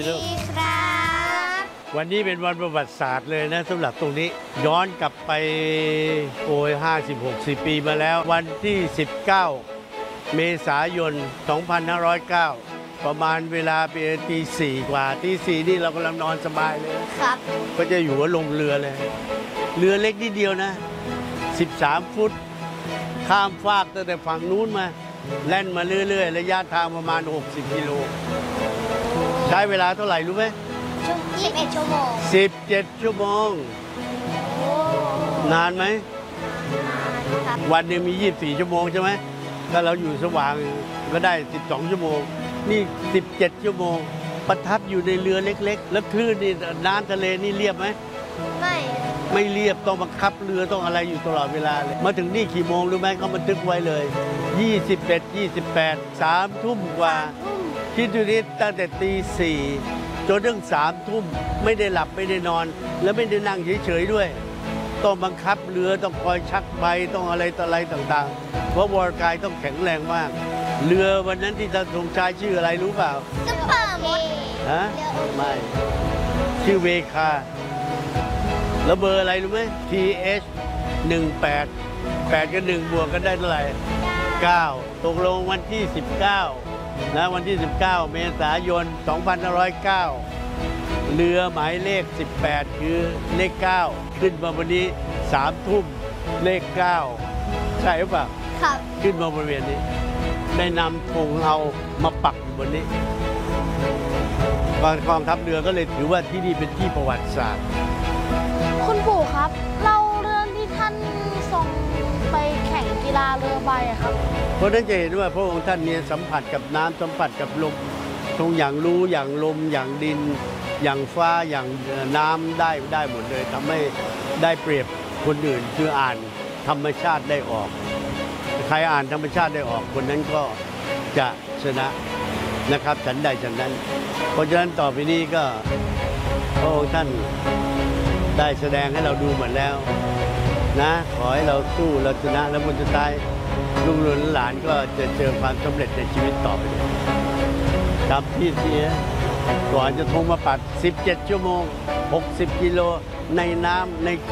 ลูกครับวันนี้เป็นวันประวัติศาสตร์เลยนะสำหรับตรงนี้ย้อนกลับไปโอ้ย50-60 ปีมาแล้ววันที่ 19 เมษายน 2509 ประมาณเวลาเป็นตี 4 กว่าตี 4 นี่เรากำลังนอนสบายเลยครับก็จะอยู่ว่าลงเรือเลย เรือเล็กนิดเดียวนะ 13 ฟุต ข้ามฟากตั้งแต่ฝั่งนู้นมาแล่นมาเรื่อยๆ ระยะทางประมาณ 60 กิโลใช้เวลาเท่าไหร่รู้ไหม 21 ชั่วโมง 17 ชั่วโมงโอ้นานไหมครับวันหนึ่งมี 24 ชั่วโมงใช่ไหมถ้าเราอยู่สว่างก็ได้ 12 ชั่วโมง นี่ 17 ชั่วโมง ประทับอยู่ในเรือเล็กๆ แล้วคลื่นนี่น้ำทะเลนี่เรียบไหมไม่ไม่เรียบต้องบังคับเรือต้องอะไรอยู่ตลอดเวลาเลย มาถึงนี่กี่โมงรู้ไหมเขาบันทึกไว้เลย 21 28 3 ทุ่มกว่า คิดดูนี่ตั้งแต่ตี 4 จนถึง3 ทุ่มไม่ได้หลับไม่ได้นอน แล้วไม่ได้นั่งเฉยๆด้วย ต้องบังคับเรือต้องคอยชักใบต้องอะไรต่ออะไรต่างๆ เพราะวรกายต้องแข็งแรงมาก เรือวันนั้นที่ท่านทรงชายชื่ออะไรรู้เปล่าซุปเปอร์มดฮะไม่ ชื่อเวคาแล้วเบอร์อะไรรู้ไหม TH 18 8กับ1บวกกันได้เท่าไหร่ 9 ตกลงวันที่ 19 นะวันที่ 19 เมษายน 2509 เรือหมายเลข 18 คือเลข 9 ขึ้นมาวันนี้ 3 ทุ่มเลข 9 ใช่หรือเปล่าครับขึ้นมาบริเวณนี้ ได้นำธงเรามาปักอยู่บนนี้กองทัพเรือก็เลยถือว่าที่นี่เป็นที่ประวัติศาสตร์คุณปู่ครับเราเรื่องที่ท่านส่งไปแข่งกีฬาเรือใบอะครับเพราะฉะนั้นจะเห็นว่าพระองค์ท่านเนี่ยสัมผัสกับน้ำสัมผัสกับลมทรงอย่างรู้อย่างลมอย่างดิน อย่างฟ้าอย่างน้ำได้หมดเลยทำให้ได้เปรียบคนอื่นคืออ่านธรรมชาติได้ออก ใครอ่านธรรมชาติได้ออกคนนั้นก็จะชนะนะครับฉันใดฉันนั้น เพราะฉะนั้นต่อไปนี้ก็พระองค์ท่านได้แสดงให้เราดูหมดแล้วนะขอให้เราสู้เราชนะแล้วบนสุดท้ายลูกหลานก็จะเจอความสำเร็จในชีวิตต่อไปครับพี่เสียก่อนจะทงมาปัด 17 ชั่วโมง 60 กิโลในน้ำใน